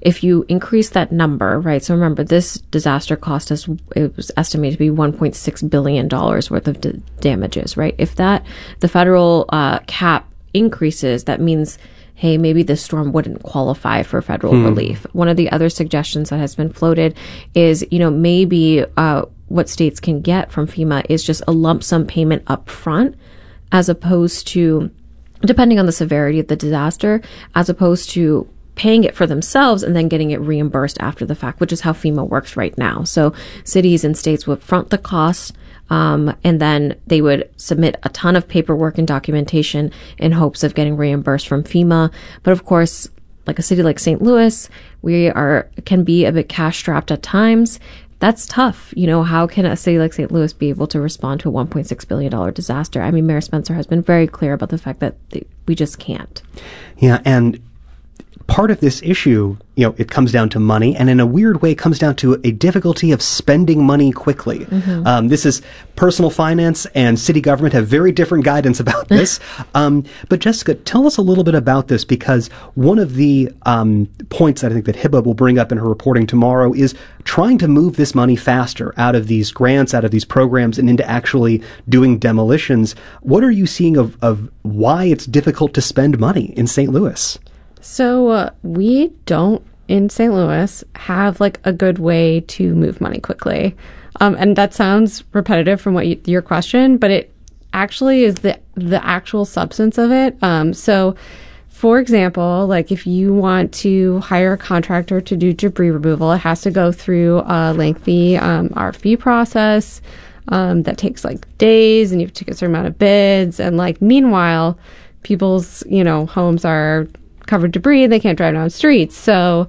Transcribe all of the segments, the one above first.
if you increase that number, right? So remember, this disaster cost us, it was estimated to be $1.6 billion worth of damages, right? If the federal cap increases, that means, hey, maybe this storm wouldn't qualify for federal relief. One of the other suggestions that has been floated is, maybe what states can get from FEMA is just a lump sum payment up front, as opposed to, depending on the severity of the disaster, as opposed to paying it for themselves and then getting it reimbursed after the fact, which is how FEMA works right now. So cities and states would front the cost, and then they would submit a ton of paperwork and documentation in hopes of getting reimbursed from FEMA. But of course, like a city like St. Louis, can be a bit cash strapped at times. That's tough. How can a city like St. Louis be able to respond to a $1.6 billion disaster? I mean, Mayor Spencer has been very clear about the fact that we just can't. Yeah, and part of this issue, it comes down to money, and in a weird way, it comes down to a difficulty of spending money quickly. This is personal finance, and city government have very different guidance about this. But Jessica, tell us a little bit about this, because one of the points that I think that Hibba will bring up in her reporting tomorrow is trying to move this money faster out of these grants, out of these programs, and into actually doing demolitions. What are you seeing of why it's difficult to spend money in St. Louis? So we don't, in St. Louis, have a good way to move money quickly. And that sounds repetitive from what your question, but it actually is the actual substance of it. So, for example, if you want to hire a contractor to do debris removal, it has to go through a lengthy RFP process that takes days, and you have to take a certain amount of bids. And meanwhile, people's homes are covered debris, they can't drive down streets. So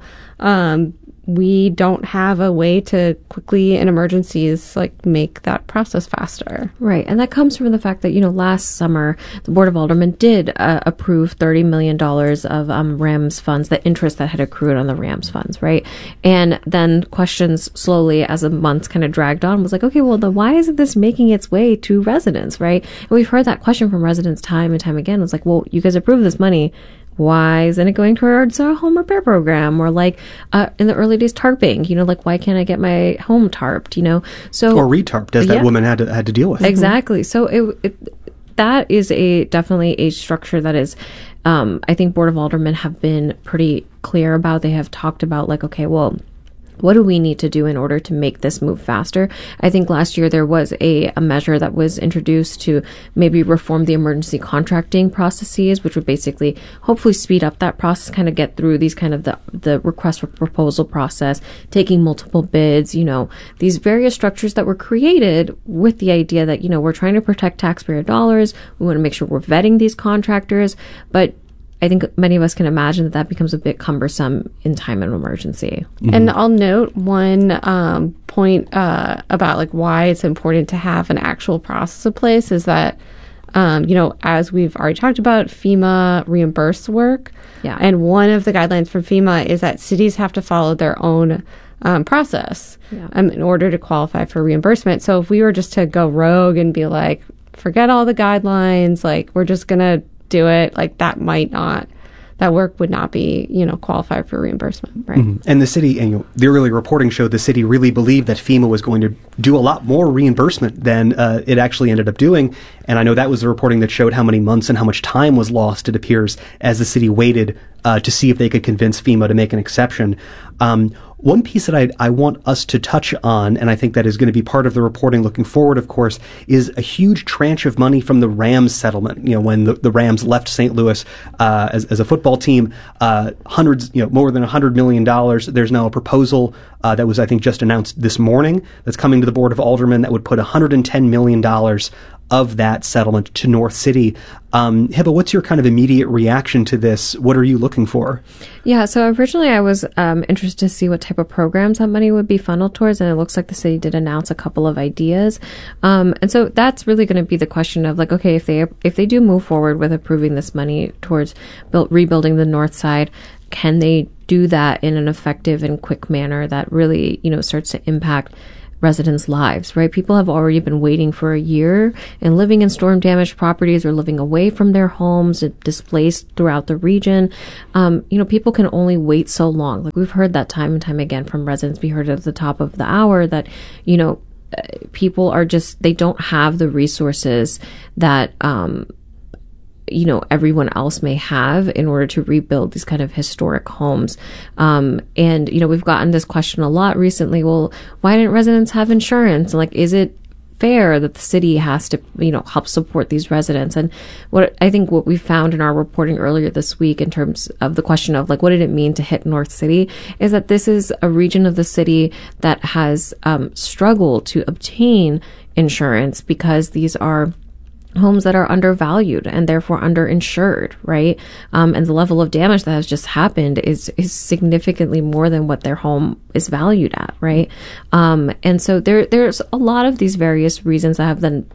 we don't have a way to quickly, in emergencies, make that process faster. Right. And that comes from the fact that, last summer, the Board of Aldermen did approve $30 million of RAMS funds, the interest that had accrued on the RAMS funds, right? And then questions slowly, as the months kind of dragged on, was okay, well, then why isn't this making its way to residents, right? And we've heard that question from residents time and time again. It was well, you guys approved this money. Why isn't it going towards our home repair program? Or in the early days, tarping, why can't I get my home tarped, So, or retarped, as that woman had to deal with. Exactly. So that is definitely a structure that is, I think Board of Aldermen have been pretty clear about. They have talked about okay, well, what do we need to do in order to make this move faster? I think last year there was a measure that was introduced to maybe reform the emergency contracting processes, which would basically hopefully speed up that process, kind of get through these kind of the request for proposal process, taking multiple bids, these various structures that were created with the idea that, we're trying to protect taxpayer dollars. We want to make sure we're vetting these contractors. But I think many of us can imagine that becomes a bit cumbersome in time of emergency. And I'll note one point about why it's important to have an actual process in place is that, as we've already talked about, FEMA reimburse work. Yeah. And one of the guidelines from FEMA is that cities have to follow their own process in order to qualify for reimbursement. So if we were just to go rogue and be forget all the guidelines, we're just going to do it, that work would not be, qualified for reimbursement. Right. And the city, and the early reporting showed the city really believed that FEMA was going to do a lot more reimbursement than it actually ended up doing. And I know that was the reporting that showed how many months and how much time was lost, it appears, as the city waited to see if they could convince FEMA to make an exception. One piece that I want us to touch on, and I think that is going to be part of the reporting looking forward, of course, is a huge tranche of money from the Rams settlement. When the Rams left St. Louis as a football team, hundreds, more than $100 million. There's now a proposal that was, I think, just announced this morning that's coming to the Board of Aldermen that would put $110 million of that settlement to North City. Hibba, what's your kind of immediate reaction to this? What are you looking for? Yeah, so originally I was interested to see what type of programs that money would be funneled towards, and it looks like the city did announce a couple of ideas. And so that's really going to be the question of okay, if they do move forward with approving this money towards rebuilding the north side, can they do that in an effective and quick manner that really, starts to impact residents' lives, right? People have already been waiting for a year and living in storm damaged properties or living away from their homes, displaced throughout the region. People can only wait so long. Like we've heard that time and time again from residents. We heard at the top of the hour that, people are they don't have the resources that, everyone else may have in order to rebuild these kind of historic homes. We've gotten this question a lot recently. Well, why didn't residents have insurance? And is it fair that the city has to, help support these residents? And what we found in our reporting earlier this week in terms of the question of what did it mean to hit North City is that this is a region of the city that has struggled to obtain insurance because these are homes that are undervalued and therefore underinsured, right? And the level of damage that has just happened is significantly more than what their home is valued at, right? And so there's a lot of these various reasons that have then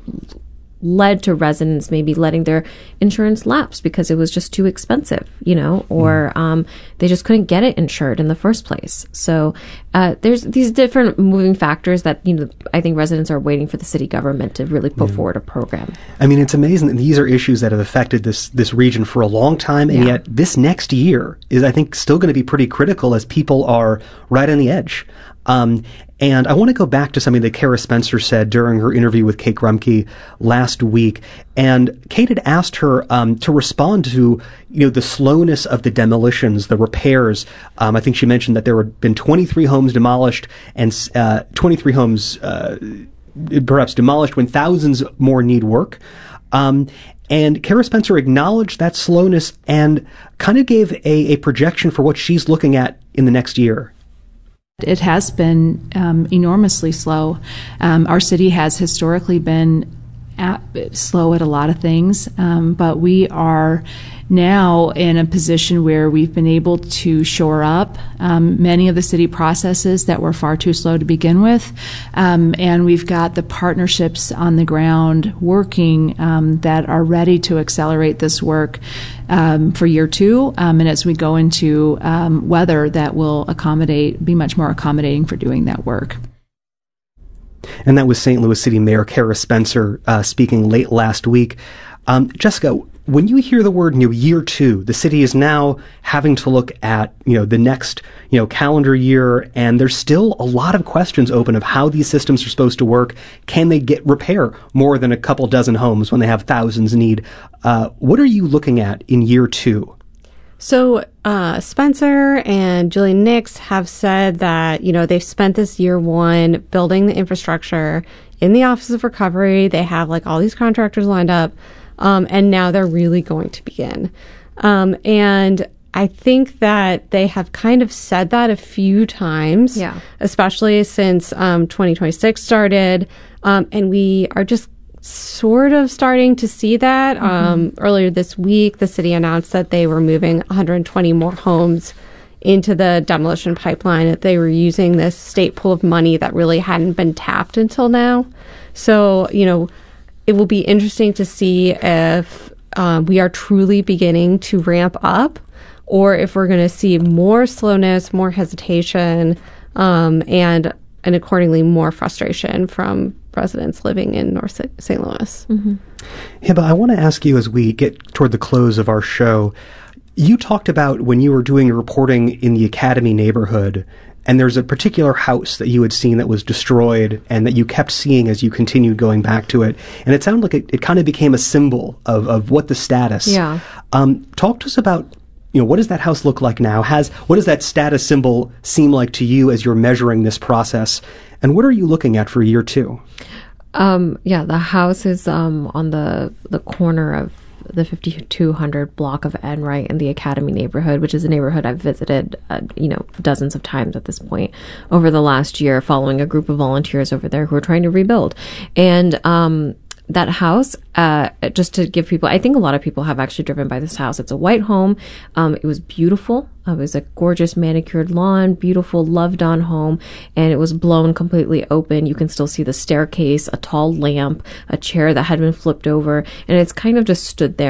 led to residents maybe letting their insurance lapse because it was just too expensive, or they just couldn't get it insured in the first place. So there's these different moving factors that, I think residents are waiting for the city government to really put forward a program. I mean, it's amazing that these are issues that have affected this region for a long time, and yet this next year is, I think, still going to be pretty critical as people are right on the edge. And I want to go back to something that Kara Spencer said during her interview with Kate Grumke last week. And Kate had asked her to respond to, the slowness of the demolitions, the repairs. I think she mentioned that there had been 23 homes demolished and 23 homes perhaps demolished when thousands more need work. And Kara Spencer acknowledged that slowness and kind of gave a projection for what she's looking at in the next year. It has been enormously slow. Our city has historically been slow at a lot of things, but we are now in a position where we've been able to shore up many of the city processes that were far too slow to begin with, and we've got the partnerships on the ground working that are ready to accelerate this work for year two, and as we go into weather that will be much more accommodating for doing that work. And that was St. Louis City Mayor Kara Spencer speaking late last week. Jessica, when you hear the word year two, the city is now having to look at the next calendar year, and there's still a lot of questions open of how these systems are supposed to work. Can they repair more than a couple dozen homes when they have thousands need? What are you looking at in year two? So Spencer and Julian Nix have said that, they've spent this year one building the infrastructure in the Office of Recovery. They have all these contractors lined up, and now they're really going to begin. And I think that they have kind of said that a few times, especially since 2026 started, and we are just sort of starting to see that. Earlier this week, the city announced that they were moving 120 more homes into the demolition pipeline, that they were using this state pool of money that really hadn't been tapped until now. So, it will be interesting to see if we are truly beginning to ramp up, or if we're going to see more slowness, more hesitation, and accordingly more frustration from residents living in North St. Louis. Mm-hmm. Hiba, I want to ask you as we get toward the close of our show, you talked about when you were doing your reporting in the Academy neighborhood, and there's a particular house that you had seen that was destroyed and that you kept seeing as you continued going back to it. And it sounded like it kind of became a symbol of what the status. Yeah. Talk to us about, what does that house look like now? What does that status symbol seem like to you as you're measuring this process? And what are you looking at for year two? The house is on the corner of the 5200 block of Enright in the Academy neighborhood, which is a neighborhood I've visited, dozens of times at this point over the last year, following a group of volunteers over there who are trying to rebuild. And that house, just to give people, I think a lot of people have actually driven by this house. It's a white home. It was beautiful. It was a gorgeous manicured lawn, beautiful, loved-on home, and it was blown completely open. You can still see the staircase, a tall lamp, a chair that had been flipped over, and it's kind of just stood there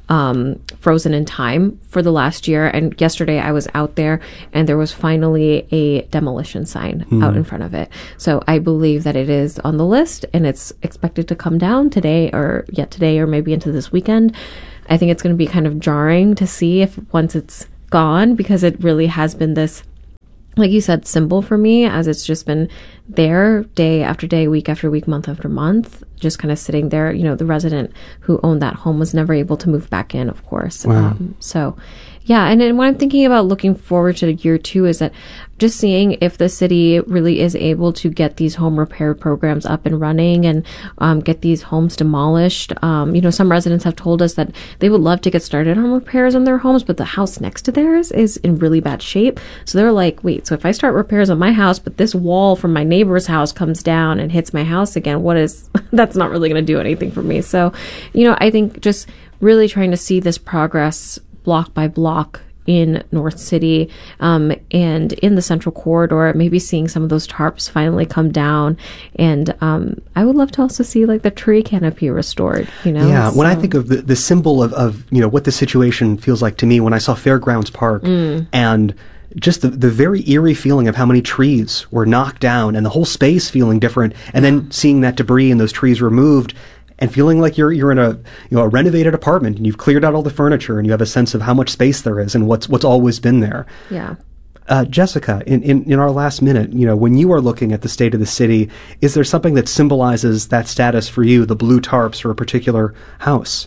frozen in time for the last year. And yesterday I was out there and there was finally a demolition sign out in front of it. So I believe that it is on the list and it's expected to come down today or maybe into this weekend. I think it's going to be kind of jarring to see if once it's gone, because it really has been this, like you said, symbol for me, as it's just been there day after day, week after week, month after month, just kind of sitting there. You know, the resident who owned that home was never able to move back in, of course. Wow. So, yeah. And then what I'm thinking about looking forward to year 2 is that just seeing if the city really is able to get these home repair programs up and running and get these homes demolished. Some residents have told us that they would love to get started on repairs on their homes, but the house next to theirs is in really bad shape. So they're like, wait, so if I start repairs on my house, but this wall from my neighbor's house comes down and hits my house again, that's not really going to do anything for me. So, I think just really trying to see this progress block by block in North City and in the Central Corridor, maybe seeing some of those tarps finally come down. And I would love to also see like the tree canopy restored, Yeah, when I think of the symbol of what the situation feels like to me, when I saw Fairgrounds Park and just the very eerie feeling of how many trees were knocked down and the whole space feeling different, and then seeing that debris and those trees removed and feeling like you're in a renovated apartment and you've cleared out all the furniture and you have a sense of how much space there is and what's always been there. Yeah. Jessica, in our last minute, when you are looking at the state of the city, is there something that symbolizes that status for you, the blue tarps or a particular house?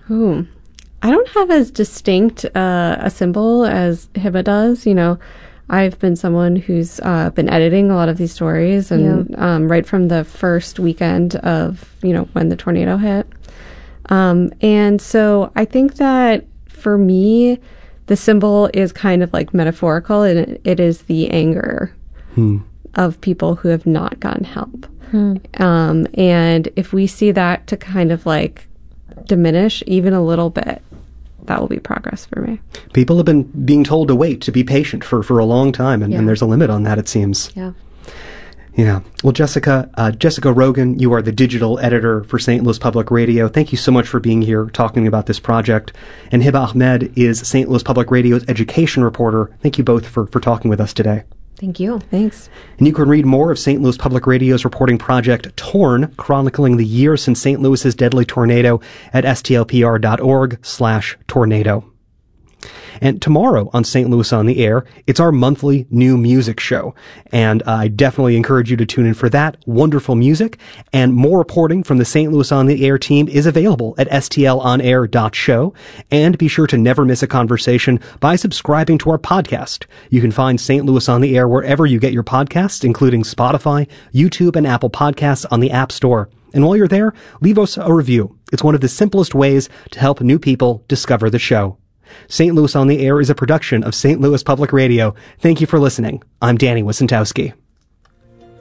I don't have as distinct a symbol as Hiba does. I've been someone who's been editing a lot of these stories, and right from the first weekend of when the tornado hit, and so I think that for me, the symbol is kind of like metaphorical, and it is the anger of people who have not gotten help, and if we see that to kind of like diminish even a little bit, that will be progress for me. People have been being told to wait, to be patient for a long time, and there's a limit on that, it seems. Yeah. Yeah. Well, Jessica Rogan, you are the digital editor for St. Louis Public Radio. Thank you so much for being here talking about this project. And Hiba Ahmed is St. Louis Public Radio's education reporter. Thank you both for talking with us today. Thank you. Thanks. And you can read more of St. Louis Public Radio's reporting project, Torn, chronicling the year since St. Louis's deadly tornado at stlpr.org/tornado. And tomorrow on St. Louis on the Air, it's our monthly new music show. And I definitely encourage you to tune in for that. Wonderful music and more reporting from the St. Louis on the Air team is available at stlonair.show. And be sure to never miss a conversation by subscribing to our podcast. You can find St. Louis on the Air wherever you get your podcasts, including Spotify, YouTube, and Apple Podcasts on the App Store. And while you're there, leave us a review. It's one of the simplest ways to help new people discover the show. St. Louis on the Air is a production of St. Louis Public Radio. Thank you for listening. I'm Danny Wicentowski.